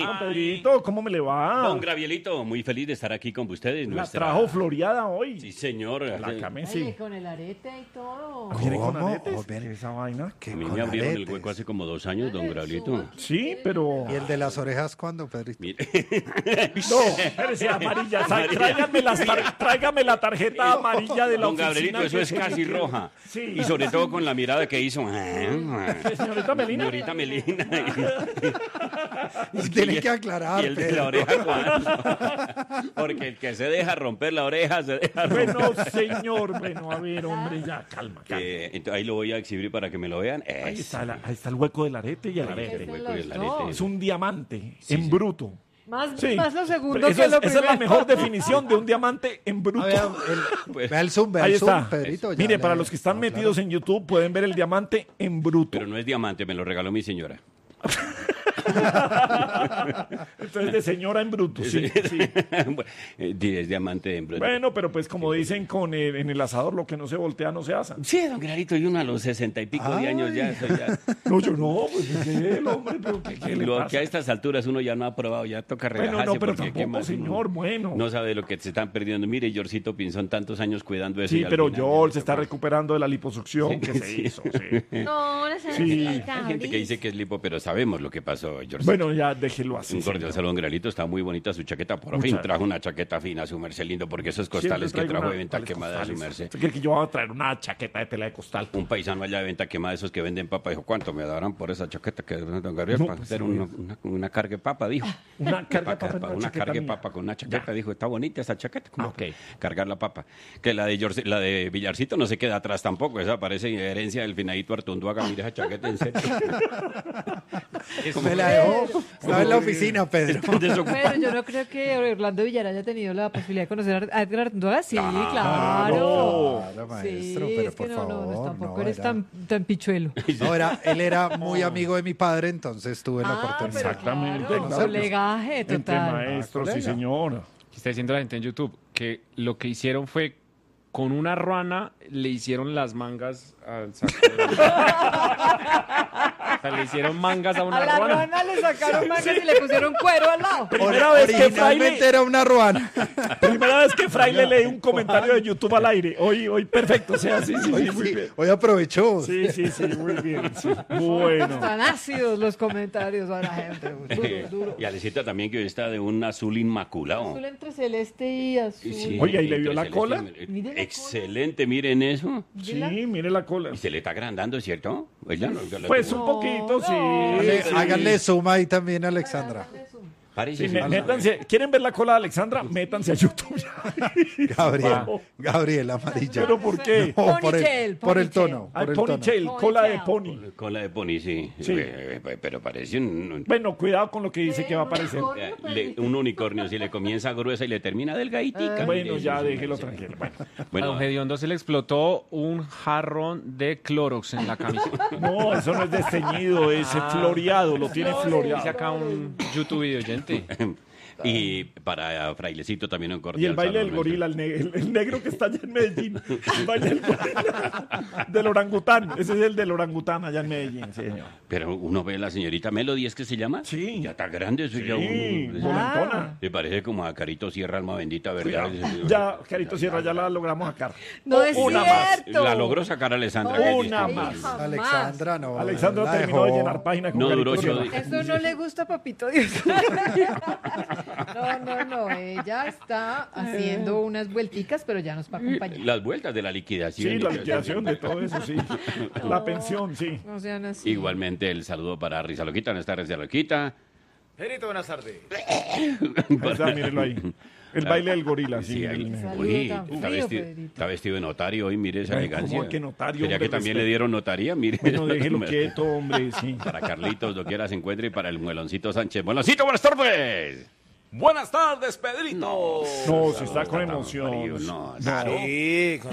Don Pedrito, ¿cómo me le va? Don Gravielito, muy feliz de estar aquí con ustedes. La trajo floreada hoy. Sí, señor. La camisa. Ay, con el arete y todo. ¿Viene con aretes? Oh, ven. ¿Esa vaina? A mí me abrieron el hueco hace como 2 años, don Gravielito. Sí, pero... ¿Y el de las orejas cuándo, Pedrito? Mire. No, espérese, amarilla. Tráigame la tarjeta amarilla de la Don oficina. Gabrielito, eso es casi roja. Sí. Y sobre todo con la mirada que hizo. Señorita Melina. Señorita Melina. Y tiene que aclarar, Y el de la Pedro. oreja cuando. Porque el que se deja romper la oreja, se deja romper. Bueno, señor. Bueno, a ver, hombre, ya, calma. Entonces, ahí lo voy a exhibir para que me lo vean. Ahí está el hueco del arete y el Ahí está arete. el hueco del Los dos. arete. Es un diamante en bruto. Más, Sí. más lo segundo Eso que es- lo esa es la primero. mejor definición de un diamante en bruto. Vea el zoom, Ahí está. Pedrito. ya Mire, le- para los que están no, metidos en YouTube pueden ver el diamante en bruto. Pero no es diamante, me lo regaló mi señora. Entonces, de señora en bruto, sí. sí. Es diamante en bruto. Bueno, pero pues como dicen en el asador, lo que no se voltea no se asa. Sí, don Clarito, y uno a los 60 y pico de años ya. Eso ya. No, yo no, pues es el hombre, pero ¿qué le Lo pasa? que a estas alturas uno ya no ha probado, ya toca relajarse. Bueno, no, pero porque ¿qué tampoco, más uno señor, bueno. No sabe de lo que se están perdiendo. Mire, Jorcito Pinzón, tantos años cuidando eso. Sí, y al pero final George ya se está tocó. recuperando de la liposucción que se hizo. Sí. No, no sé. Sí. Hay gente que dice que es lipo, pero sabemos lo que pasó, Jorge. Bueno, ya déjelo así. Un cordial señor. saludo, Gralito. Está muy bonita su chaqueta. Por fin trajo una chaqueta fina, su merced lindo, porque esos costales que Siempre traigo trajo de una- venta ¿cuáles quemada, su costales? merced. ¿Usted cree que yo voy a traer una chaqueta de tela de costal? Un paisano allá de venta quemada, esos que venden papa, dijo, ¿cuánto me darán por esa chaqueta que don Gabriel? No, para pues, hacer una carga de papa, dijo. Una carga de Pa- papa en pa- una una chaqueta carga de mía. papa con una chaqueta, dijo, está bonita esa chaqueta. ¿Cómo Ok. que cargar la papa? Que la de Villarcito no se queda atrás tampoco, esa parece herencia del finadito Artunduaga, mira esa chaqueta en serio. Me la dejó. Estaba en la oficina, Pedro. De eso- Pero yo no creo que Orlando Villar haya tenido la posibilidad de conocer a Edgar Artunduaga. Sí, claro. Claro, maestro, sí, pero es que por no, favor, tampoco no, eres era- tan pichuelo. No, él era muy amigo de mi padre, entonces tuve la oportunidad. pero Exactamente, claro, claro. colegaje Entre total. maestros, sí, colega. señor. Está diciendo la gente en YouTube que lo que hicieron fue con una ruana le hicieron las mangas al saco. O sea, le hicieron mangas a A una la ruana. ruana le sacaron mangas y le pusieron cuero al lado. Primera vez que Originalmente Fraile, era una ruana. primera vez que Fraile lee un comentario de YouTube al aire. Hoy perfecto, o sea, sí, muy Sí, bien. hoy aprovechó. Sí, muy bien. Sí. Bueno. Están ácidos los comentarios a la gente. Duro, duro. Y Alecita también, que hoy está de un azul inmaculado. Azul entre celeste y azul. Sí, Oiga, ¿y le vio entre la celeste cola? y- Mire la Excelente, miren eso. Sí, mire la cola. Y se le está agrandando, ¿cierto? Ella no- yo la Pues tengo- un poquito, sí. Háganle zoom ahí también, Alexandra. Parece Sí, falsa. métanse, ¿quieren ver la cola de Alexandra? Métanse a YouTube. Gabriel amarilla. ¿Pero por qué? No, Ponytail, por el ponytail. tono. Hay Por el tono. ponytail, cola de pony. Cola de pony, sí. Sí. Pero parece Bueno, cuidado con lo que dice que va a aparecer. un unicornio. Si le comienza gruesa y le termina delgaditica. Bueno, mire, ya eso, déjelo sí. tranquilo. Bueno. A Bueno, don Gediondo se le explotó un jarrón de Clorox en la camisa. No, eso no es desteñido, es floreado, lo tiene Dice floreado. acá un YouTube video oyente. y para Frailecito también un cordial Y el baile del saludo, gorila, el negro que está allá en Medellín. El baile del gorila. Del orangután. Ese es el del orangután allá en Medellín, sí, señor. Pero uno ve a la señorita Melody, ¿es que se llama? Sí. Ya está grande eso. Ya Sí, uno, volantona. le parece como a Carito Sierra, alma bendita, ¿verdad? Ya, Carito Sierra, ya la logramos sacar. No es Una más. cierto. La logró sacar Alessandra. que es Una distinto. más. Jamás. Alexandra no. Alexandra la terminó de dejó. llenar página con No Carito duró Sierra. ocho días. Eso no le gusta a Papito Dios. No. Ella está haciendo unas vuelticas, pero ya nos va a acompañar. Las vueltas de la liquidación. Sí, la liquidación de todo eso, sí. La pensión, sí. No sean así. Igualmente el saludo para Risa Loquita, nuestra Risa Loquita. Pedrito, buenas tardes. Ahí está, mírenlo ahí. El baile del gorila, sí. Sí, ahí. el- Saludo Uy, tan está frío, vestido, Pedrito. está vestido de notario hoy, mire esa Ay, elegancia. ¿cómo que notario, Pero ya hombre, que también respeto. le dieron notaría, mire. Bueno, déjelo quieto, hombre, sí. Para Carlitos, doquiera se encuentre, y para el Mueloncito Sánchez. Mueloncito, buenas tardes. Buenas tardes, Pedrito. No, se está con Está tan emoción. frío, no, Sí, con